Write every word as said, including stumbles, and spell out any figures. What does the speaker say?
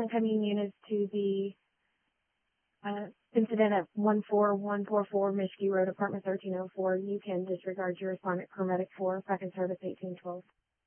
oncoming units to the uh, incident at one four one four four Mischke Road, apartment thirteen oh four. You can disregard your respondent paramedic for second service eighteen twelve.